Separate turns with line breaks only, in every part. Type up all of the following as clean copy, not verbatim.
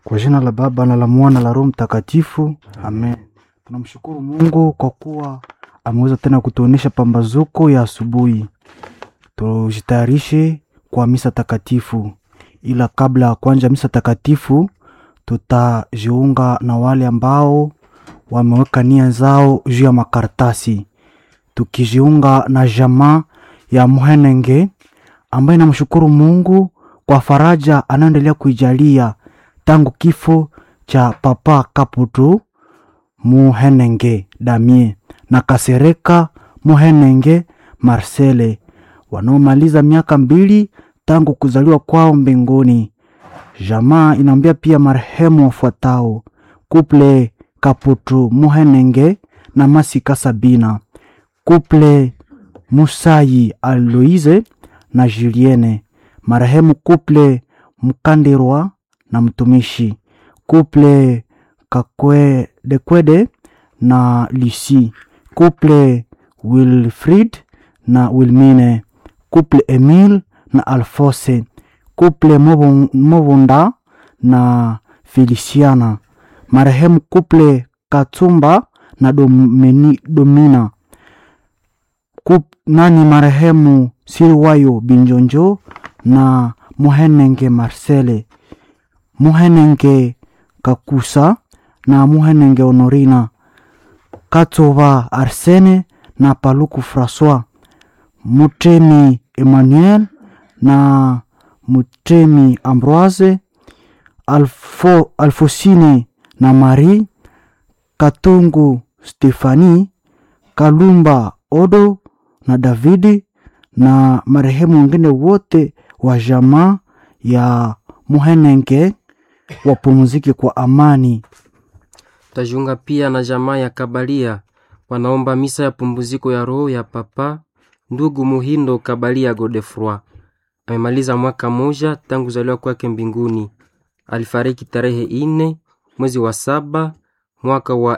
Kwa jina la Baba na la Mwana na la Roho Mtakatifu. Amen. Tunamshukuru Mungu kwa kuwa ameweza tena kutuonesha pambazuko ya asubuhi. Tujitayarishe kwa misa takatifu. Ila kabla ya kuanza misa takatifu, tutajiunga na wale ambao wameweka nia zao juu ya makaratasi. Tukijiunga na jamaa ya Muhenenge ambaye namshukuru Mungu kwa faraja anaendelea kuijalia tangu kifo cha Papa Kaputu Muhenenge Damien na Kasereka Muhenenge Marcele, wanaomaliza miaka 2 tangu kuzaliwa kwao mbinguni. Jamaa inaambia pia marehemu wafuatao: Couple Kaputu Muhenenge na Masika Sabina, Couple Musayi Aloise na Julienne, marehemu Couple Mukandirwa na mtumishi, Couple Kakwe Dekwede na Lucy, Couple Wilfried na Wilmine, Couple Emile na Alphonse, Couple Mobunda na Feliciana, marehemu Couple Katumba na Domina, marehemu Siriwayo Binjonjo na Muhenenge Marcele, Muhenenge Kakusa na Muhenenge Honorina, Katova Arsene na Paluku François, Mutemi Emmanuel na Mutemi Ambroise, Alfosine na Marie, Katungu Stefani, Kalumba Odo na Davidi na marehemu wengine wote wa jamaa ya Muhenenge wapumzike kwa amani.
Tajiunga pia na jamaa ya Kabalia, wanaomba misa ya pumziko ya roho ya Papa ndugu Muhindo Kabalia Godefroy. Amemaliza mwaka 1 tangu kuzaliwa kwake mbinguni. Alifariki tarehe 4 mwezi wa 7 mwaka wa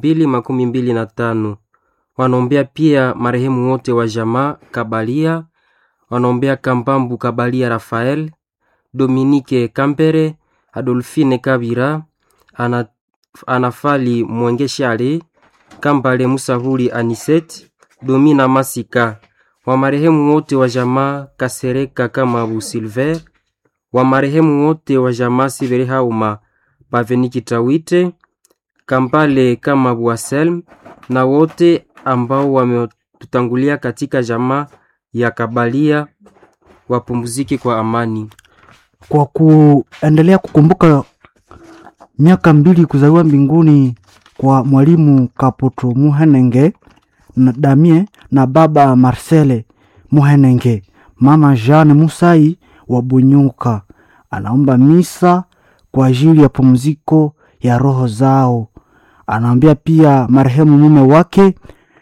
2025. Wanaombea pia marehemu wote wa jamaa Kabalia. Wanaombea Kambambu Kabalia Rafael, Dominique Kampere, Adolfine Kabira, Anafali Mwengeshale, Kambale Musahuli Aniset, Domina Masika. Wa marehemu wote wa jamaa Kasereka Kamabu Silver, wa marehemu wote wa jamaa Sibere Hauma Paveniki Tawite, Kambale Kamabu Aselm, na wote ambao wametutangulia katika jamaa ya Kabalia wapumzike kwa amani.
Kwa kuendelea kukumbuka miaka 2 kuzaliwa mbinguni kwa mwalimu Kaputu Muhenenge na Damien na baba Marcele Muhenenge, mama Jeanne Musai wa Bunyuka anaomba misa kwa ajili ya pumziko ya roho zao. Anaambia pia marehemu mume wake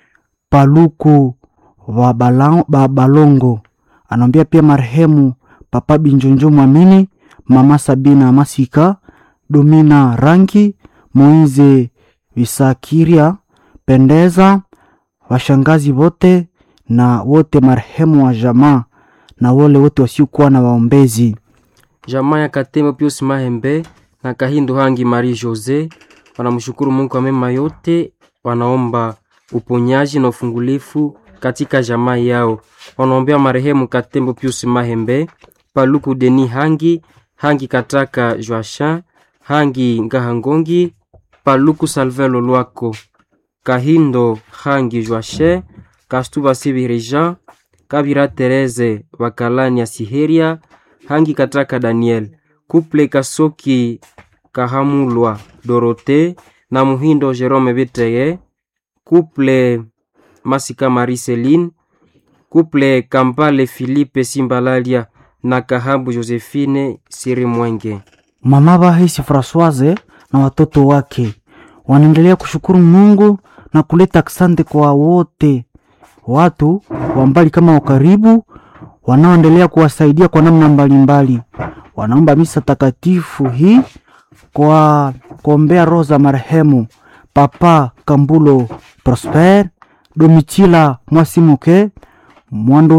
Paluku wa Balongo. Anaambia pia marehemu Papa Binjonjo Mwamini, mama Sabina Masika, Domina Rangi, Moize Visakiria Pendeza, washangazi wote na wote marehemu wa jamaa na wale wote wasiokuwa na waombezi.
Jamaa ya Katembo Pius Mahembe na Kahindo Hangi Marie Jose wanamshukuru Mungu kwa mema yote. Wanaomba uponyaji na ufungulifu katika jamaa yao. Wanaombea marehemu Katembo Pius Mahembe, Paluku Deni Hangi Kataka Joachin, Hangi Ngahangongi, Paluku Salvelo Lwako, Kahindo Hangi Joachin, Kastuba Sibirija, Kabira Tereze Wakalani ya Siheria, Hangi Kataka Daniel, Couple Kasoki Kahamulwa Dorote na Muhindo Jerome Beteye, Couple Masika Mariceline, Couple Kampale Philippe Simbalalia na Kahambu Josephine Siri Mwenge.
Mama Bahisi Françoise na watoto wake wanaendelea kushukuru Mungu na kuleta asante kwa wote watu wa mbali kama wa karibu wanaoendelea kuwasaidia kwa namna mbalimbali. Wanaomba misa takatifu hii kwa kuombea roho za marehemu Papa Kambulo Prosper, Domitila Mwasimuke,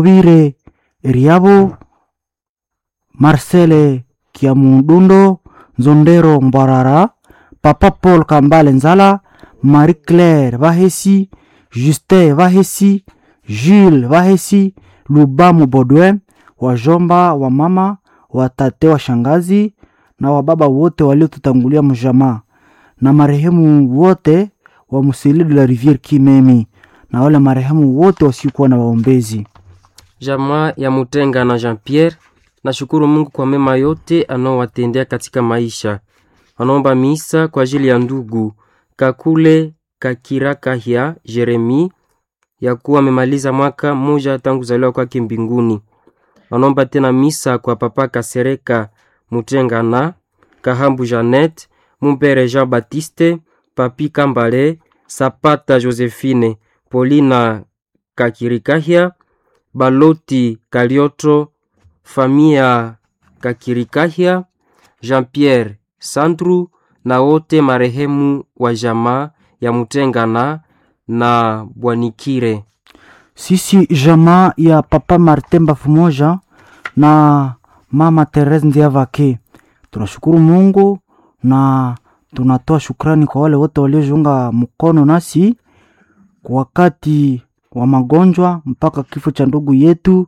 Mwandovire Eriabo, Marcele Kiamundundo Nzondero Mbarara, Papa Paul Kambale Nzala, Marie Claire Vahesi, Justin Vahesi, Jules Vahesi, Lubamu Baudouin, wajomba wa mama, watate wa shangazi na wababa wote waliotutangulia mjamaa, na marehemu wote wa Musili de la Rivière Kimemi, na wale marehemu wote wasiokuwa na waombezi.
Jamaa ya Mutenga na Jean-Pierre, nashukuru Mungu kwa mema yote anaowatendea katika maisha. Wanaomba misa kwa ajili ya ndugu Kakule Kakirakahia Jeremi, ya kuwa amemaliza mwaka mmoja tangu kuzaliwa kwake mbinguni. Wanaomba tena misa kwa Papa Kasereka Mutenga na Kahambu Janet, Mumpere Jean Baptiste, Papi Kambale, Sapata Josephine, Paulina Kakirikahia, Baloti Kalioto, Famia Kakirikahia, Jean-Pierre Sandru na wote marehemu wa jamaa ya Mutengana na Bwanikire.
Sisi jamaa ya Papa Martin Bafumoja na Mama Therese Ndiavake, tunashukuru Mungu na tunatoa shukrani kwa wale wote waliojiunga mkono nasi kwa wakati wa magonjwa mpaka kifo cha ndugu yetu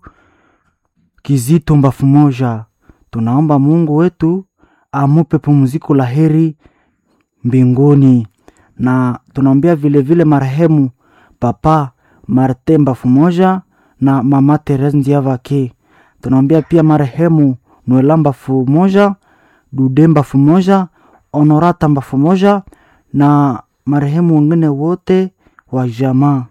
Kizito Bafumoja. Tunaomba Mungu wetu amupe pumziko la heri mbinguni, na tunaombea vile vile marehemu Papa Martin Bafumoja na Mama Therese Ndiavake. Tunaombea pia marehemu Noelamba Bafumoja, Dudemba Bafumoja, Honorata Bafumoja na marehemu wengine wote wa jamaa.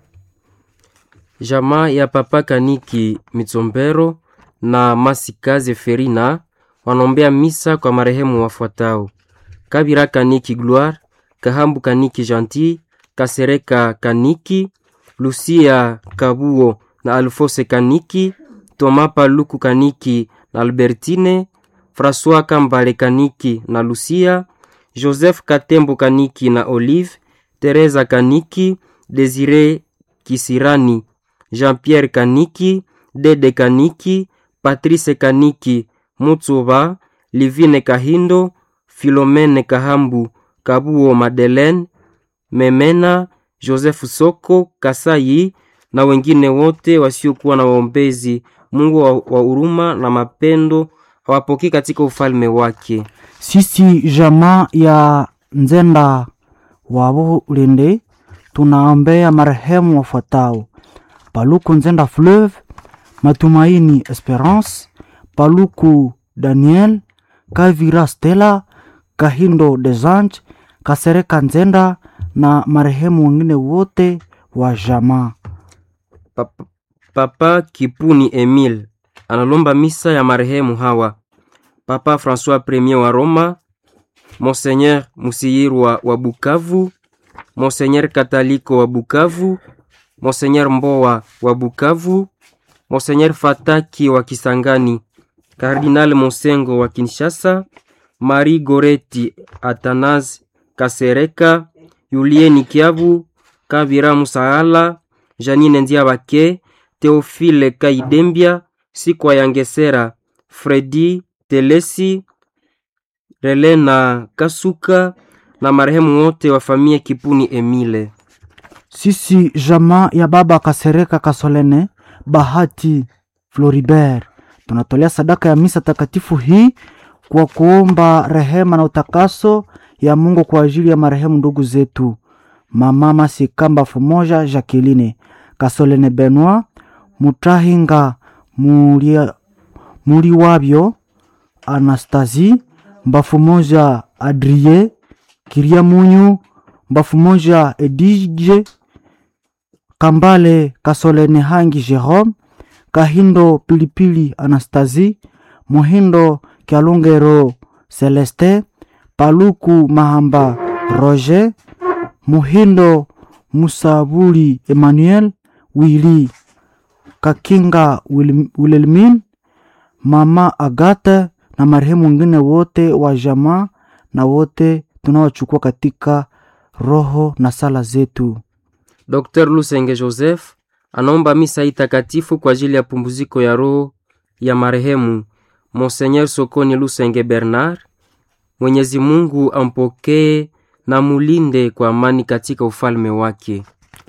Jamaa ya Papa Kaniki Mitsombero na Masikaze Ferina wanaombea misa kwa marehemu wafuatao: Kabira Kaniki Gloire, Kahambu Kaniki Gentil, Kasereka Kaniki, Lucia Kabuo na Alphonse Kaniki, Thomas Paluku Kaniki na Albertine, François Kambale Kaniki na Lucia, Joseph Katembo Kaniki na Olive, Teresa Kaniki, Desire Kisirani, Jean-Pierre Kaniki, Dede Kaniki, Patrice Kaniki, Mutsuba, Livine Kahindo, Philomene Kahambu, Kabuo Madeleine, Memena, Joseph Soko, Kasayi na wengine wote wasiokuwa na waombezi. Mungu wa huruma na mapendo awapokee katika ufalme wake.
Sisi jamaa ya Nzenda wa Ulende tunaombea marehemu wafuatao: Paluku Nzenda Fleuve, Matumaini Esperance, Paluku Daniel, Kavira Stella, Kahindo Desange, Kasereka Nzenda na marehemu wengine wote wa jamaa.
Papa Kipuni Emile analomba misa ya marehemu hawa: Papa François Premier wa Roma, Monseigneur Musiyirwa wa Bukavu, Monseigneur Kataliko wa Bukavu, Monseigneur Mbowa wa Bukavu, Monseigneur Fataki wa Kisangani, Cardinal Monsengo wa Kinshasa, Marie Goreti Athanase Kasereka, Yulieni Kiabu, Kabira Musaala, Janine Ndiabake, Theophile Kaidembia, Sikwa Yangesera, Fredi Telesi, Relena Kasuka na marehemu wote wa familia Kipuni Emile.
Sisi jamaa ya baba Kasereka Kasolene Bahati Floribert tunatolea sadaka ya misa takatifu hii kwa kuomba rehema na utakaso ya Mungu kwa ajili ya marehemu ndugu zetu Mama Masikamba Fumoja Jacqueline, Kasolene Benoit, Mutahinga Muliwabyo Anastasie, Mbafumoja Adrie, Kiria Munyu, Mbafumoja Edige, Kambale Kasolene Hangi Jerome, Kahindo Pilipili Anastasie, Muhindo Kialungero Celeste, Paluku Mahamba Roger, Muhindo Musabuli Emmanuel, Willy Kakinga Wilhelmine, Mama Agata na marehemu wengine wote wa jamaa na wote tunaochukua katika roho na sala zetu.
Dr. Lusenge Joseph anaomba misa itakatifu kwa ajili ya pumziko ya roho ya marehemu Monseigneur Sokoni Lusenge Bernard, Mwenyezi Mungu ampokee na mulinde kwa amani katika ufalme wake.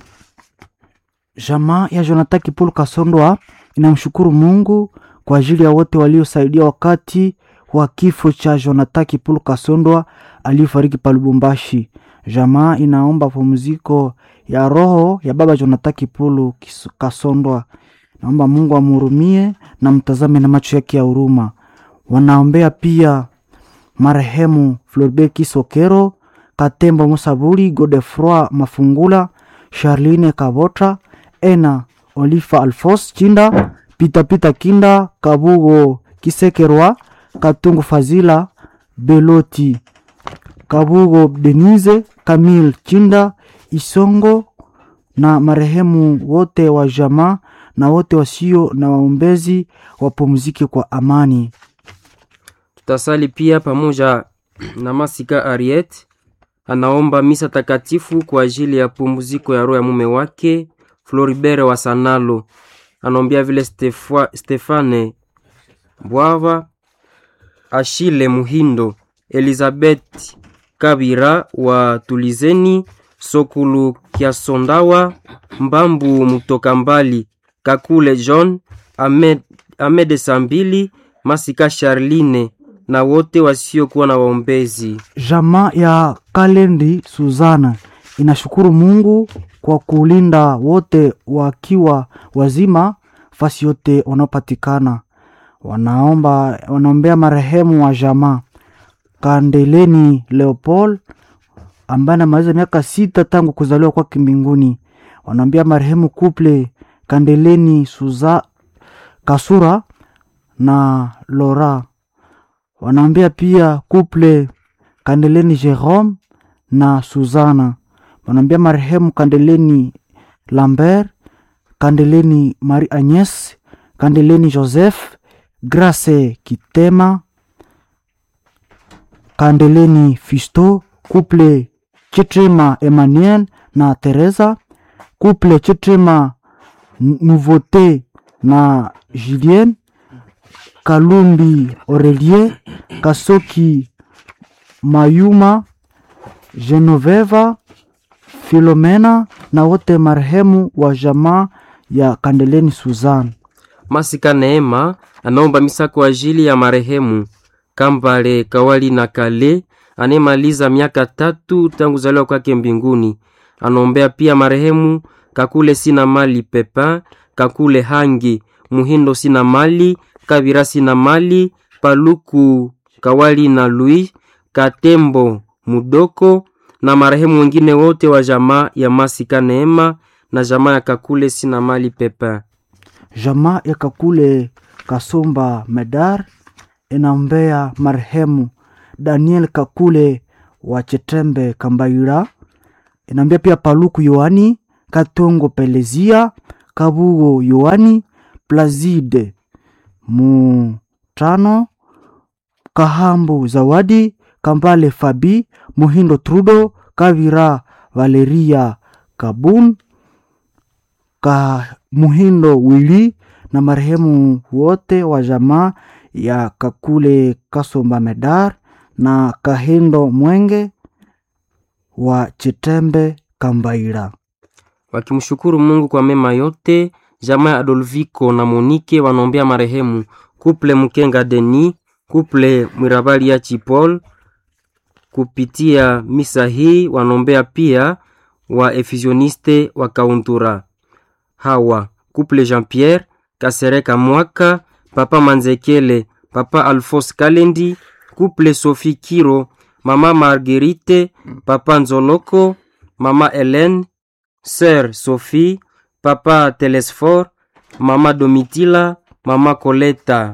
Jamaa ya Jonathan Kipulu Kasondwa inamshukuru Mungu kwa ajili ya wote waliosaidia wakati wa kifo cha Jonathan Kipulu Kasondwa aliyefariki pa Lubumbashi. Jamaa inaomba pumziko ya roho ya baba Jonathan Kipulu Kasondwa. Naomba Mungu amhurumie na mtazame na macho yake ya huruma. Wanaombea pia marehemu Floribert Kisokero, Katembo Musaburi, Godefroy Mafungula, Charline Kabota, Ena Olifa Alfos Chinda, Pita Kinda, Kabugo Kisekerwa, Katungu Fazila, Beloti, Kabugo Denise, Kamil Chinda, Isongo na marehemu wote wa jamaa na wote wasio na waombezi wapumzike kwa amani.
Tutasali pia pamoja na Masika Ariet, anaomba misa takatifu kwa ajili ya pumziko ya roho ya mume wake Floribert wa Sanalo. Anaombea vile Stefane Bwava, Ashile Muhindo, Elizabeth Kabira wa Tulizeni, Sokulu Kiasondawa, Mbambu Mutoka Mbali, Kakule John, Ahmed Sambili, Masika Charline na wote wasio kuwa na waombezi.
Jamaa ya Kalendi Suzana inashukuru Mungu kwa kulinda wote wakiwa wazima fasi yote wanaopatikana. Wanaombea marehemu wa jamaa Kandeleni Leopold ambaye anamaliza miaka 6 tangu kuzaliwa kwake mbinguni. Wanaombea marehemu couple Kandeleni Kasura na Laura. Wanaombea pia couple Kandeleni Jerome na Suzana. Wanaombea marehemu Kandeleni Lambert, Kandeleni Marie Agnes, Kandeleni Joseph, Grace Kitema, Kandeleni Fisto, couple Chitrima Emmanuel na Teresa, couple Chitrima Nouveauté na Julien, Kalumbi Aurelien, Kasoki Mayuma, Genoveva, Filomena na wote marehemu wa jamaa ya Kandeleni Suzan.
Masika Neema anaomba misa kwa ajili ya marehemu Kambale Kawali na Kale anemaliza miaka 3 tangu kuzaliwa kwake mbinguni. Anaombea pia marehemu Kakule Sina Mali Pepin, Kakule Hangi Muhindo Sina Mali, Kabira Sina Mali, Paluku Kawali na Louis, Katembo Mudoko na marehemu wengine wote wa jamaa ya Masika Neema na jamaa ya Kakule Sina Mali Pepin.
Jamaa ya Kakule Kasomba Medar inaombea marehemu Daniel Kakule wa Chetembe Kambaira. Inaombea pia Paluku Yohani, Katongo Pelezia, Kabugo Yohani, Plazide Mutano, Kahambu Zawadi, Kambale Fabi, Muhindo Trudo, Kavira Valeria Kabun, Muhindo Wili na marehemu wote wa jamaa ya Kakule Kasomba Medar na Kahendo Mwenge wa Chetembe Kambaira.
Wakimshukuru Mungu kwa mema yote, jamaa ya Adolfiko na Monike wanaombea marehemu couple Mkenga Deni, couple Mwirabali ya Chipol. Kupitia misa hii wanaombea pia wa Efizioniste wa Kauntura hawa couple Jean-Pierre Kasereka Mwaka, papa Manzekele, papa Alphonse Kalendi, couple Sophie Kiro, mama Marguerite, papa Nzoloko, mama Hélène, sœur Sophie, papa Telesfor, mama Domitila, mama Coleta.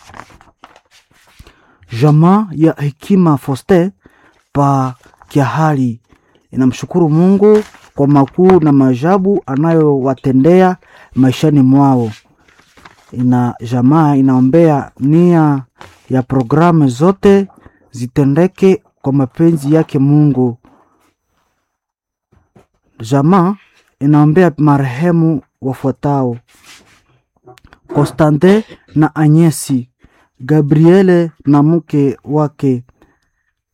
Jamaa ya Hekima Foste pa Kiahari inamshukuru Mungu kwa makuu na maajabu anayowatendea maishani mwao. Jamaa inaombea nia ya programu zote zitendeke kwa mapenzi yake Mungu. Jamaa inaombea marehemu wafuatao: Constante na Anyesi, Gabriele na mke wake,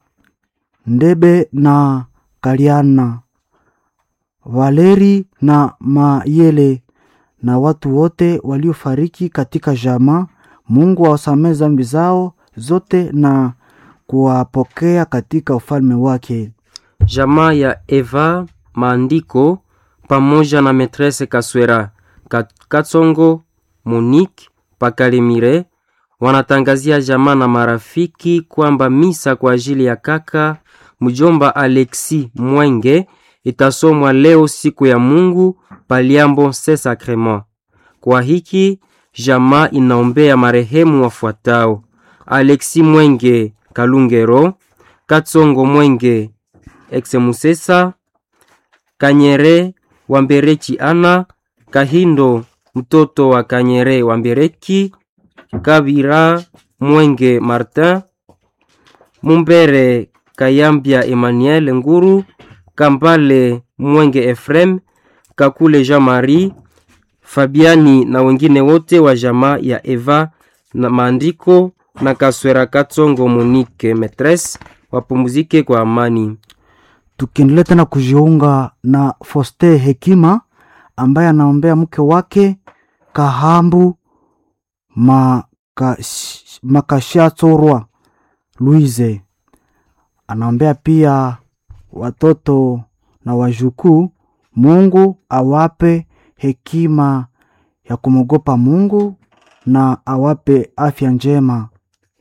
Ndebe na Kaliana, Valeri na Mayele na watu wote waliofariki katika jamaa. Mungu awasamehe dhambi zao zote na kuwapokea katika ufalme wake.
Jamaa ya Eva Maandiko pamoja na Metrese Kaswera Katsongo Monique Pakalemire wanatangazia jamaa na marafiki kwamba misa kwa ajili ya kaka mjomba Alexi Mwenge itasomwa leo siku ya Mungu Paliambo Saint Sacrement. Kwa hiki jamaa inaombea marehemu wafuatao: Alexi Mwenge Kalungero, Katsongo Mwenge Exemusesa, Kanyere Wambereki Ana, Kahindo mtoto wa Kanyere Wambereki, Kabira Mwenge Martin, Mumbere Kayambia Emmanuel Nguru, Kambale Mwenge Efrem, Kakule Jean-Marie, Fabiani na wengine wote wa jamaa ya Eva na Maandiko na Kaswera Katsongo Monique Metresse wapumzike kwa amani.
Tukiendelea tena kujiunga na Foste Hekima ambaye anaombea mke wake Kahambu Makashatorwa Louise. Anaombea pia watoto na wajukuu. Mungu awape hekima ya kumogopa Mungu na awape afya njema.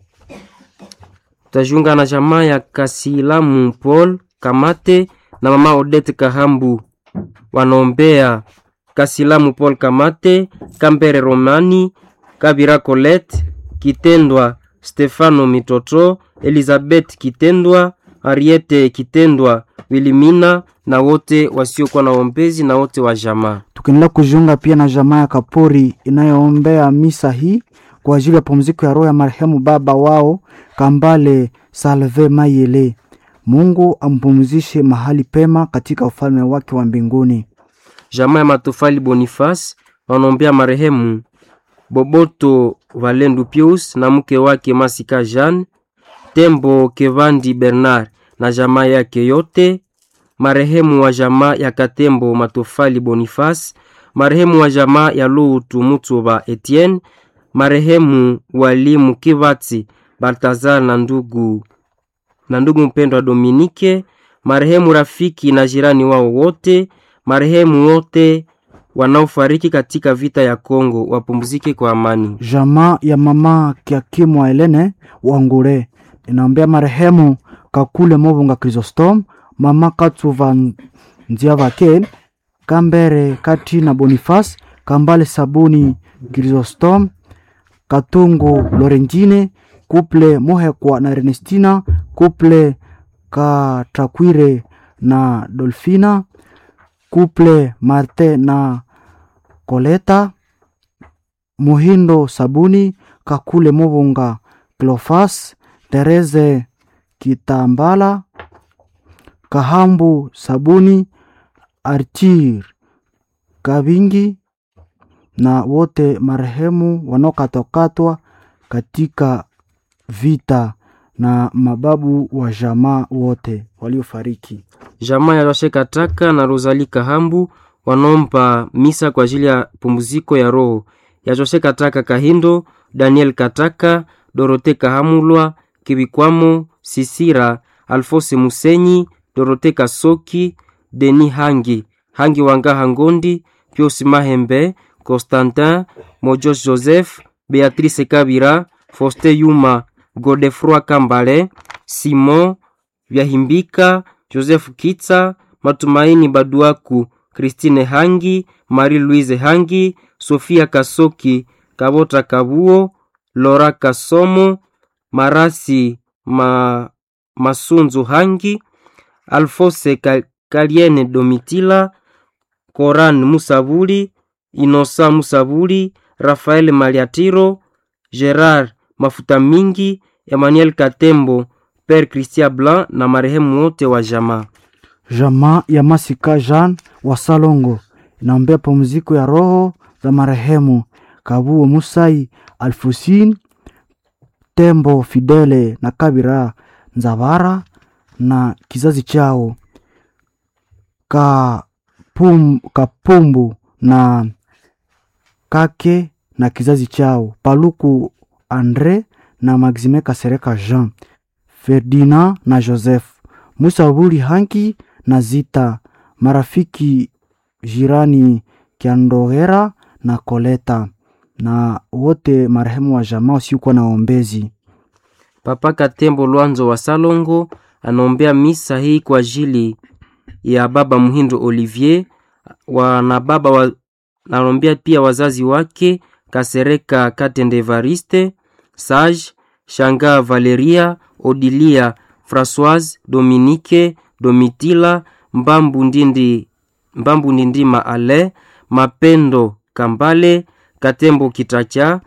Tajunga na jamaa ya Kasilamu Paul Kamate na mama Odette Kahambu. Wanombea Kasilamu Paul Kamate, Kambere Romani, Kabira Colette, Kitendwa Stefano Mitoto, Elizabeth Kitendwa, Ariete Kitendwa, Wilimina na wote wasiokuwa na ombezi na wote wa jamaa.
Tukiendelea kujiunga pia na jamaa ya Kapori inayoombea misa hii kwa ajili ya pumziko ya roho ya marehemu baba wao Kambale Salve Mayele. Mungu ampumzishe mahali pema katika ufalme wake wa mbinguni.
Jamaa ya Matofali Boniface wanaombea marehemu Boboto Valendu Pius na mke wake Masika Jean, Tembo Kevandi Bernard na jamaa yake yote, marehemu wa jamaa ya Katembo Matofali Boniface, marehemu wa jamaa ya Lutu Mutuba Etienne, marehemu walimu Kivati Baltazar na ndugu mpendwa Dominique, marehemu rafiki na jirani wao wote, marehemu wote wanaofariki katika vita ya Kongo wapumzike kwa amani.
Jamaa ya mama Kiakimu wa Helene Wangure inaombea marehemu Kakule Mobunga Chrysostom, mama Katsuva Nziavake, Kambere Kati na Boniface, Kambale Sabuni Chrysostom, Katungu Lorenzine, Couple Mohekwa na Ernestina, Couple Katakwire na Dolfina, Couple Marte na Koleta, Muhindo Sabuni, Kakule Mobunga Clofas, Tereze Kitambala, Kahambu Sabuni, Archir Kabingi na wote marehemu wanaokatwakatwa katika vita na mababu wa jamaa wote waliofariki.
Jamaa ya Joshua Kataka na Rosalie Kahambu wanompa misa kwa ajili ya pumziko ya roho ya Joshua Kataka Kahindo, Daniel Kataka, Dorote Kahamulwa, Kibikwamo, Sisira, Alphonse Musenyi, Dorote Kasoki, Deni Hangi Wangaha Ngondi, Pius Mahembe, Constantin, Mojos Joseph, Beatrice Kabira, Foste Yuma, Godefroy Kambale, Simon Vyahimbika, Joseph Kitsa, Matumaini Baduaku, Christine Hangi, Marie-Louise Hangi, Sofia Kasoki, Kabota Kabuo, Laura Kasomo, Marasi Masunzu Hangi, Alphonse Kaliene Domitila, Koran Musabuli, Inosa Musabuli, Rafael Maliatiro, Gerard Mafuta Mingi, Emmanuel Katembo, Père Christian Blanc na marehemu wote wa jamaa.
Jamaa ya Masika Jean wa Salongo inaombea pumziko ya roho za marehemu Kabuo Musai Alfusine, Tembo Fidele na Kabira Nzavara, na kizazi chao, Kapumbu na Kake na kizazi chao, Paluku Andre na Maxime Kasereka Jean, Ferdinand na Joseph, Musa Buli Hanki na Zita, marafiki jirani Kiandohera na Koleta, na wote marehemu wa jamaa usiku na ombezi.
Papa Katembo Lwanzo wa Salongo anaombea misa hii kwa ajili ya baba Muhindo Olivier anaombea pia wazazi wake Kasereka Katende Evariste, Sage, Shanga Valeria, Odilia, Françoise, Dominique, Domitila, Mbambu Ndindima Ale, Mapendo Kambale, Katembo Kitacha,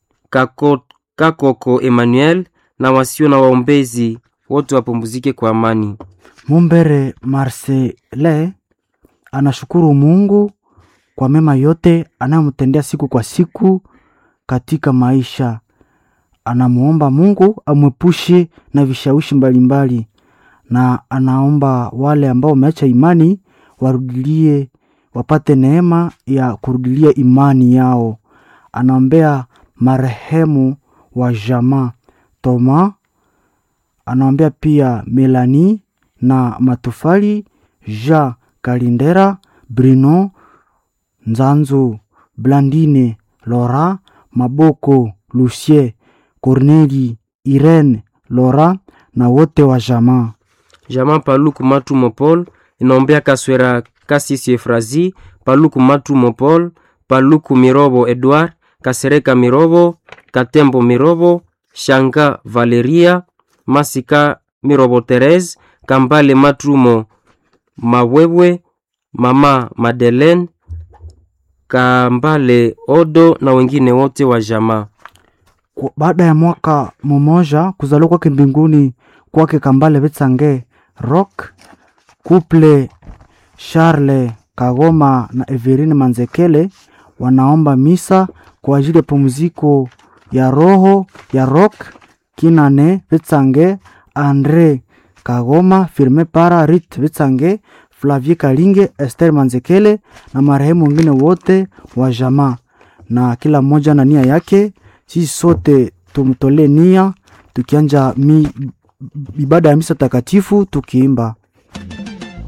Kakoko Emmanuel na wasio na waombezi wote wapumzike kwa amani.
Mumbere Marcele anashukuru Mungu kwa mema yote anayomtendea siku kwa siku katika maisha. Anamuomba Mungu amwepushe na vishawishi mbalimbali, na anaomba wale ambao wameacha imani warudilie, wapate neema ya kurudilia imani yao. Anaombea marehemu wa jamaa Toma, anaombea pia Melanie na Matufali, Jean Kalindera, Bruno Nzanzu, Blandine, Laura, Maboko, Lucie, Corneli, Irene, Laura na wote wa jamaa.
Jamaa Paluku Matu Mopol inaombea Kaswera Kasisi Efrazi, Paluku Matu Mopol, Paluku Mirobo Edouard, Kasereka Mirobo, Katembo Mirobo, Shanga Valeria, Masika Mirobo Therese, Kambale Matrumo Mawewe, Mama Madeleine, Kambale Odo na wengine wote wa jamaa.
Baada ya mwaka mmoja kuzaliwa kwake mbinguni kwake Kambale Betsange Rock, couple Charles Kagoma na Everine Manzekele wanaomba misa kwa ajili ya pumziko ya roho ya Rock Kinane Betsange, Andre Kagoma, Firme Para, Rit Betsange, Flavie Kalinge, Esther Manzekele na marehemu wengine wote wa jamaa, na kila mmoja na nia yake. Sisi sote tumtolee nia tukianja ibada ya misa takatifu tukiimba.